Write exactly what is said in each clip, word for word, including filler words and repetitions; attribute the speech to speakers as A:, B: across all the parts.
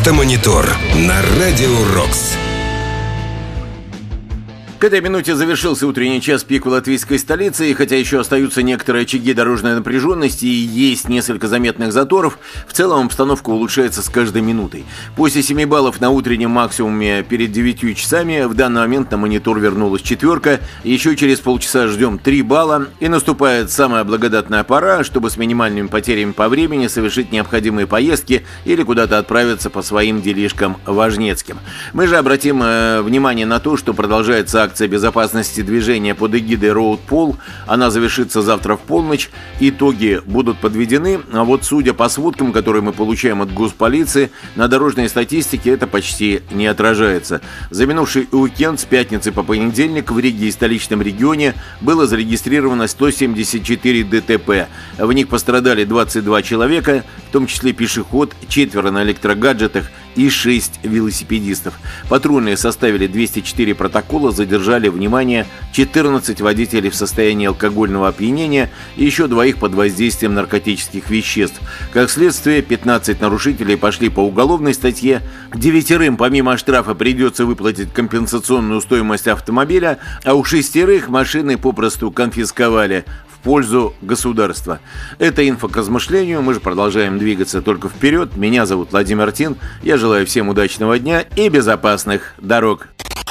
A: Автомонитор на Радио Рокс.
B: К этой минуте завершился утренний час пик в латвийской столице, и хотя еще остаются некоторые очаги дорожной напряженности и есть несколько заметных заторов, в целом обстановка улучшается с каждой минутой. После семи баллов на утреннем максимуме перед девятью часами в данный момент на монитор вернулась четверка, еще через полчаса ждем три балла, и наступает самая благодатная пора, чтобы с минимальными потерями по времени совершить необходимые поездки или куда-то отправиться по своим делишкам важнецким. Мы же обратим э, внимание на то, что продолжается акция безопасности движения под эгидой Road Pol. Она завершится завтра в полночь. Итоги будут подведены. А вот судя по сводкам, которые мы получаем от госполиции, на дорожной статистике это почти не отражается. За минувший уикенд с пятницы по понедельник в Риге и столичном регионе было зарегистрировано сто семьдесят четыре ДТП. В них пострадали двадцать два человека, в том числе пешеход, четверо на электрогаджетах и шесть велосипедистов. Патрульные составили двести четыре протокола, задержали, внимание, четырнадцать водителей в состоянии алкогольного опьянения и еще двоих под воздействием наркотических веществ. Как следствие, пятнадцать нарушителей пошли по уголовной статье, девятерым помимо штрафа придется выплатить компенсационную стоимость автомобиля, а у шестерых машины попросту конфисковали в пользу государства. Это инфо к размышлению. Мы же продолжаем двигаться только вперед. Меня зовут Владимир Тин. Я желаю всем удачного дня и безопасных дорог.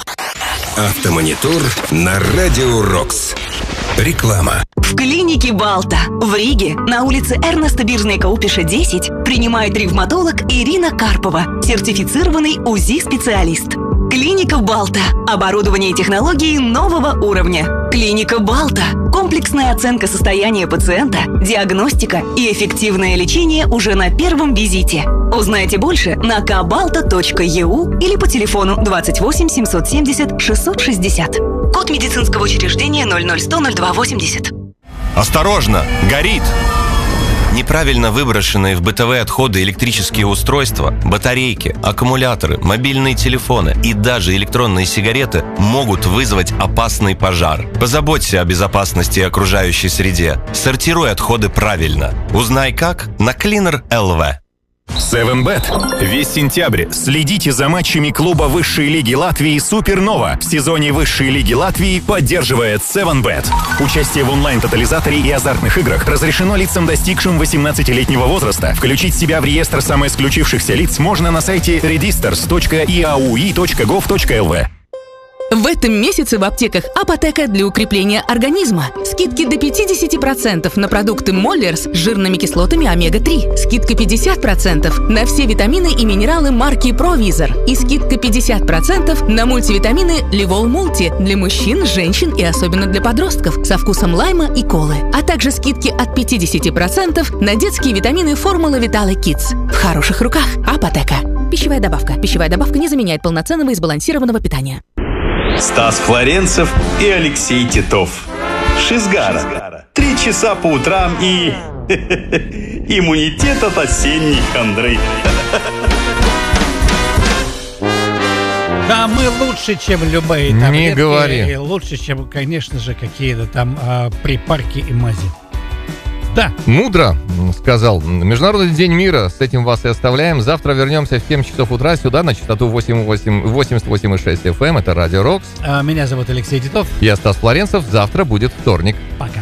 A: Автомонитор на Радио Рокс. Реклама.
C: В клинике Балта в Риге на улице Эрнеста Биржнейка-Упиша, десять принимает ревматолог Ирина Карпова, сертифицированный УЗИ-специалист. Клиника Балта. Оборудование и технологии нового уровня. Клиника Балта. Комплексная оценка состояния пациента, диагностика и эффективное лечение уже на первом визите. Узнайте больше на кабалта точка е у или по телефону двадцать восемь семьсот семьдесят шестьсот шестьдесят. Код медицинского учреждения ноль ноль сто ноль два восемьдесят.
D: Осторожно! Горит! Неправильно выброшенные в бытовые отходы электрические устройства, батарейки, аккумуляторы, мобильные телефоны и даже электронные сигареты могут вызвать опасный пожар. Позаботься о безопасности окружающей среде. Сортируй отходы правильно. Узнай как на Cleaner точка эл ви.
E: севен бет. Весь сентябрь следите за матчами клуба высшей лиги Латвии «Супернова». В сезоне высшей лиги Латвии поддерживает севен бет. Участие в онлайн-тотализаторе и азартных играх разрешено лицам, достигшим восемнадцатилетнего возраста. Включить себя в реестр самоисключившихся лиц можно на сайте редистерс точка и эй ю и точка гов точка эл ви.
F: В этом месяце в аптеках Апотека для укрепления организма. Скидки до пятьдесят процентов на продукты Моллерс с жирными кислотами омега три. Скидка пятьдесят процентов на все витамины и минералы марки Провизор. И скидка пятьдесят процентов на мультивитамины Livol Multi для мужчин, женщин и особенно для подростков со вкусом лайма и колы. А также скидки от пятьдесят процентов на детские витамины формулы Vitale Kids. В хороших руках. Апотека. Пищевая добавка. Пищевая добавка не заменяет полноценного и сбалансированного питания.
G: Стас Флоренцев и Алексей Титов. Шизгара. Три часа по утрам и... иммунитет от осенней хандры.
H: Да, мы лучше, чем любые таблетки.
I: Не говори.
H: Лучше, чем, конечно же, какие-то там а, припарки и мази. Да.
I: Мудро сказал. Международный день мира. С этим вас и оставляем. Завтра вернемся в семь часов утра сюда на частоту восемьдесят восемь и шесть эф эм. Это Радио Рокс.
H: А, меня зовут Алексей Титов.
I: Я Стас Флоренцев. Завтра будет вторник.
H: Пока.